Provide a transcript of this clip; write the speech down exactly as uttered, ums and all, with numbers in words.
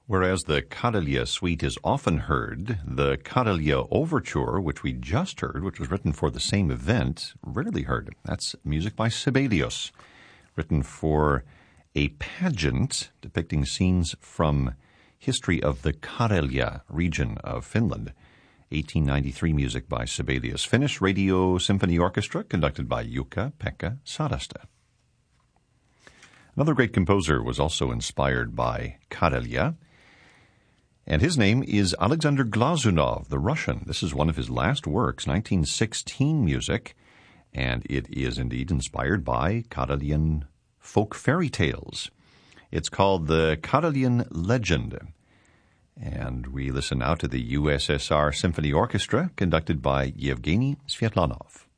Whereas the Karelia Suite is often heard, the Karelia Overture, which we just heard, which was written for the same event, rarely heard. That's music by Sibelius, written for a pageant depicting scenes from history of the Karelia region of Finland. eighteen ninety-three music by Sibelius. Finnish Radio Symphony Orchestra, conducted by Jukka-Pekka Saraste. Another great composer was also inspired by Karelia, and his name is Alexander Glazunov, the Russian. This is one of his last works, nineteen sixteen music, and it is indeed inspired by Karelian folk fairy tales. It's called the Karelian Legend. And we listen now to the U S S R Symphony Orchestra, conducted by Yevgeny Svetlanov.